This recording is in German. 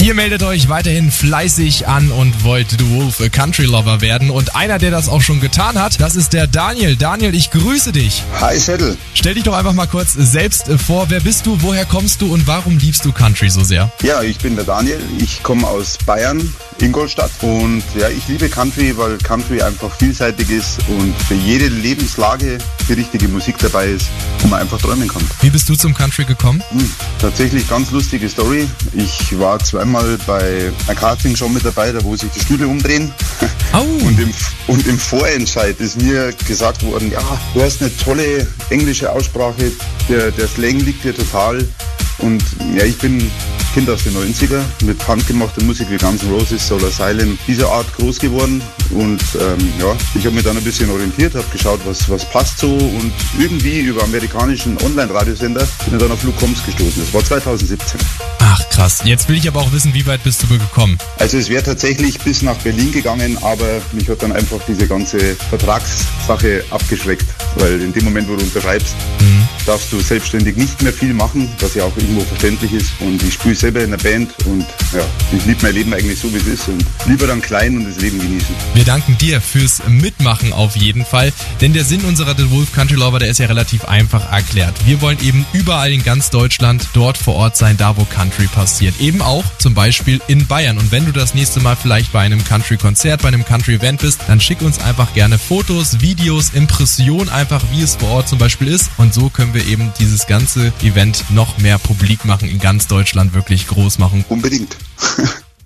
Ihr meldet euch weiterhin fleißig an und wollt The Wolf Country Lover werden. Und einer, der das auch schon getan hat, das ist der Daniel. Daniel, ich grüße dich. Hi, Settle. Stell dich doch einfach mal kurz selbst vor. Wer bist du, woher kommst du und warum liebst du Country so sehr? Ja, ich bin der Daniel. Ich komme aus Bayern, Ingolstadt. Und ja, ich liebe Country, weil Country einfach vielseitig ist und für jede Lebenslage die richtige Musik dabei ist, wo man einfach träumen kann. Wie bist du zum Country gekommen? Tatsächlich ganz lustige Story. Ich war zweimal bei einer Castingshow mit dabei, da wo sich die Stühle umdrehen. Oh. Und im Vorentscheid ist mir gesagt worden, ja, du hast eine tolle englische Aussprache, der Slang liegt dir total. Und ja, ich bin Kind aus den 90er, mit handgemachter Musik wie Guns N' Roses, Soul Asylum, dieser Art groß geworden. Und ja, ich habe mich dann ein bisschen orientiert, habe geschaut, was passt so. Und irgendwie über amerikanischen Online-Radiosender bin ich dann auf Luke Combs gestoßen. Das war 2017. Ach krass, jetzt will ich aber auch wissen, wie weit bist du gekommen? Also es wäre tatsächlich bis nach Berlin gegangen, aber mich hat dann einfach diese ganze Vertragssache abgeschreckt. Weil in dem Moment, wo du unterschreibst, darfst du selbstständig nicht mehr viel machen, was ja auch irgendwo verständlich ist. Und ich spiele selber in der Band und ja, ich liebe mein Leben eigentlich so, wie es ist. Und lieber dann klein und das Leben genießen. Wir danken dir fürs Mitmachen auf jeden Fall, denn der Sinn unserer The Wolf Country Lover, der ist ja relativ einfach erklärt. Wir wollen eben überall in ganz Deutschland dort vor Ort sein, da wo Country passiert. Eben auch zum Beispiel in Bayern. Und wenn du das nächste Mal vielleicht bei einem Country-Konzert, bei einem Country-Event bist, dann schick uns einfach gerne Fotos, Videos, Impressionen einfach, wie es vor Ort zum Beispiel ist. Und so können wir eben dieses ganze Event noch mehr publik machen, in ganz Deutschland wirklich groß machen. Unbedingt.